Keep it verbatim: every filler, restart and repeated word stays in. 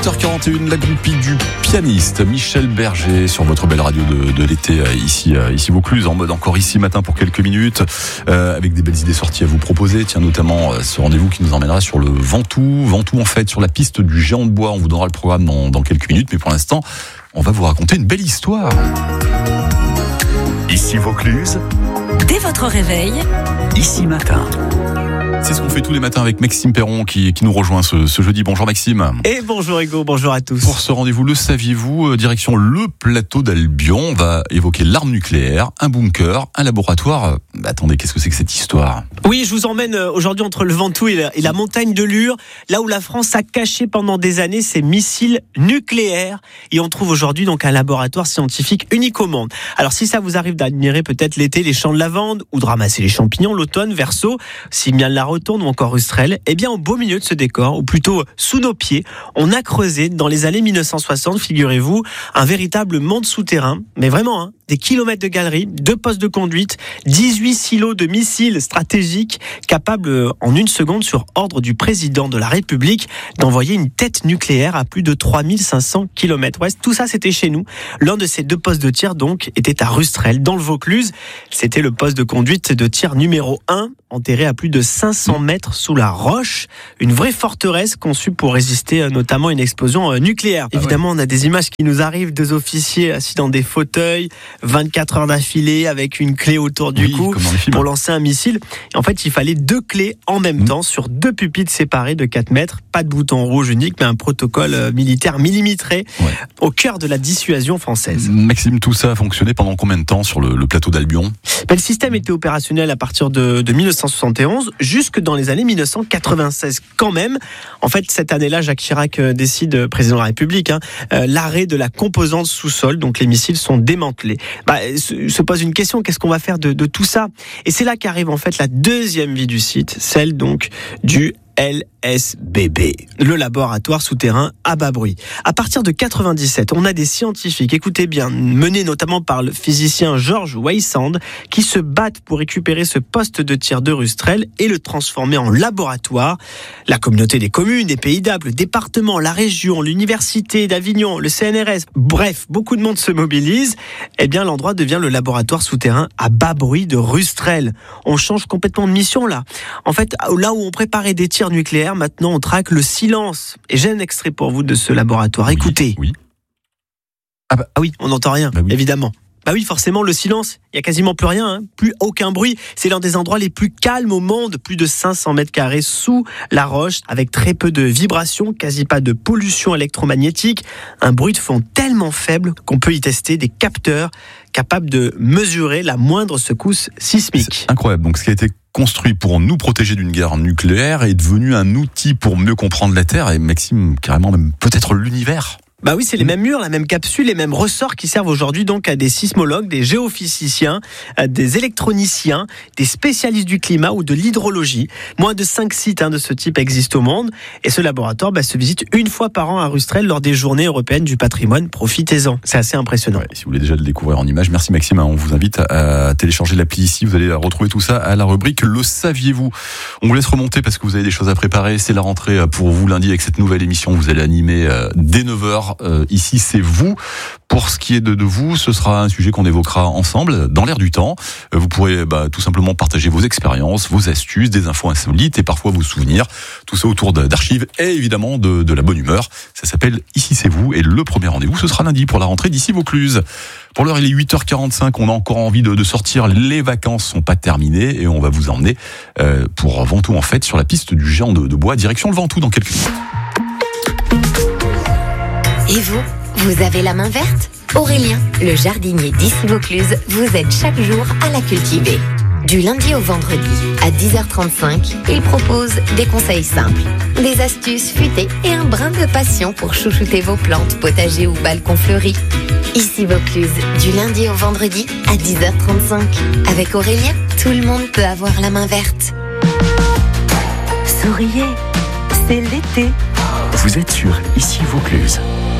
huit heures quarante et une, la groupie du pianiste Michel Berger sur votre belle radio de, de l'été, ici, ici Vaucluse, en mode encore ici matin pour quelques minutes, euh, avec des belles idées sorties à vous proposer. Tiens, notamment ce rendez-vous qui nous emmènera sur le Ventoux. Ventoux, en fait, sur la piste du Géant de Bois. On vous donnera le programme dans, dans quelques minutes, mais pour l'instant, on va vous raconter une belle histoire. Ici Vaucluse, dès votre réveil, ici matin. C'est ce qu'on fait tous les matins avec Maxime Perron qui, qui nous rejoint ce, ce jeudi. Bonjour Maxime. Et bonjour Hugo, bonjour à tous. Pour ce rendez-vous, le saviez-vous, direction le plateau d'Albion. On va évoquer l'arme nucléaire, un bunker, un laboratoire. Bah, attendez, qu'est-ce que c'est que cette histoire ? Oui, je vous emmène aujourd'hui entre le Ventoux et la, et la montagne de Lure, là où la France a caché pendant des années ses missiles nucléaires. Et on trouve aujourd'hui donc un laboratoire scientifique unique au monde. Alors si ça vous arrive d'admirer peut-être l'été les champs de lavande ou de ramasser les champignons l'automne, Verseau, si bien la Rotonde ou encore Rustrel, eh bien au beau milieu de ce décor, ou plutôt sous nos pieds, on a creusé dans les années mille neuf cent soixante, figurez-vous, un véritable monde souterrain, mais vraiment, hein, des kilomètres de galeries, deux postes de conduite, dix-huit silos de missiles stratégiques capables en une seconde, sur ordre du président de la République, d'envoyer une tête nucléaire à plus de trois mille cinq cents kilomètres ouest. Tout ça, c'était chez nous. L'un de ces deux postes de tir, donc, était à Rustrel, dans le Vaucluse. C'était le poste de conduite de tir numéro un, enterré à plus de cinq cents mètres sous la roche. Une vraie forteresse conçue pour résister notamment à une explosion nucléaire. Ah Évidemment, ouais. On a des images qui nous arrivent, deux officiers assis dans des fauteuils, vingt-quatre heures d'affilée avec une clé autour du oui, cou pour lancer un missile. Et en fait, il fallait deux clés en même mmh. temps sur deux pupitres séparés de quatre mètres. Pas de bouton rouge unique, mais un protocole militaire millimétré ouais. au cœur de la dissuasion française. Maxime, tout ça a fonctionné pendant combien de temps sur le, le plateau d'Albion ? Ben, le système était opérationnel à partir de, de mille neuf cent soixante et onze jusque dans les années mille neuf cent quatre-vingt-seize quand même. En fait, cette année-là, Jacques Chirac décide, président de la République, hein, euh, l'arrêt de la composante sous-sol, donc les missiles sont démantelés. Bah, se, se pose une question, qu'est-ce qu'on va faire de, de tout ça ? Et c'est là qu'arrive en fait la deuxième vie du site, celle donc du L S B B, le laboratoire souterrain à bas bruit. À partir de quatre-vingt-dix-sept, on a des scientifiques, écoutez bien, menés notamment par le physicien George Weissand, qui se battent pour récupérer ce poste de tir de Rustrel et le transformer en laboratoire. La communauté des communes, des Pays d'Alpes, le département, la région, l'université d'Avignon, le C N R S, bref, beaucoup de monde se mobilise. Eh bien, l'endroit devient le laboratoire souterrain à bas bruit de Rustrel. On change complètement de mission là. En fait, là où on préparait des tirs nucléaire, maintenant on traque le silence. Et j'ai un extrait pour vous de ce laboratoire. Oui, écoutez. Oui. Ah, bah, ah oui, on n'entend rien, bah oui. évidemment. Bah oui, forcément, le silence. Il y a quasiment plus rien, hein. Plus aucun bruit. C'est l'un des endroits les plus calmes au monde. Plus de cinq cents mètres carrés sous la roche, avec très peu de vibrations, quasi pas de pollution électromagnétique. Un bruit de fond tellement faible qu'on peut y tester des capteurs capables de mesurer la moindre secousse sismique. C'est incroyable. Donc, ce qui a été construit pour nous protéger d'une guerre nucléaire est devenu un outil pour mieux comprendre la Terre et, Maxime, carrément même peut-être l'univers. Bah oui, c'est les mêmes murs, la même capsule, les mêmes ressorts qui servent aujourd'hui donc à des sismologues, des géophysiciens, des électroniciens, des spécialistes du climat ou de l'hydrologie. Moins de cinq sites hein, de ce type existent au monde. Et ce laboratoire bah, se visite une fois par an à Rustrel lors des journées européennes du patrimoine. Profitez-en, c'est assez impressionnant. Ouais, si vous voulez déjà le découvrir en images, merci Maxime. On vous invite à télécharger l'appli ici. Vous allez retrouver tout ça à la rubrique Le saviez-vous. On vous laisse remonter parce que vous avez des choses à préparer. C'est la rentrée pour vous lundi avec cette nouvelle émission. Vous allez animer dès neuf heures. Euh, ici c'est vous. Pour ce qui est de, de vous, ce sera un sujet qu'on évoquera ensemble dans l'air du temps. Euh, vous pourrez bah, tout simplement partager vos expériences, vos astuces, des infos insolites et parfois vos souvenirs. Tout ça autour de, d'archives et évidemment de, de la bonne humeur. Ça s'appelle Ici c'est vous et le premier rendez-vous ce sera lundi pour la rentrée d'ici Vaucluse. Pour l'heure il est huit heures quarante-cinq, on a encore envie de, de sortir, les vacances sont pas terminées et on va vous emmener euh, pour Ventoux en fait sur la piste du Géant de, de Bois, direction le Ventoux dans quelques minutes. Et vous, vous avez la main verte ? Aurélien, le jardinier d'ici Vaucluse, vous aide chaque jour à la cultiver. Du lundi au vendredi, à dix heures trente-cinq, il propose des conseils simples, des astuces futées et un brin de passion pour chouchouter vos plantes, potagers ou balcons fleuris. Ici Vaucluse, du lundi au vendredi, à dix heures trente-cinq. Avec Aurélien, tout le monde peut avoir la main verte. Souriez, c'est l'été. Vous êtes sur Ici Vaucluse.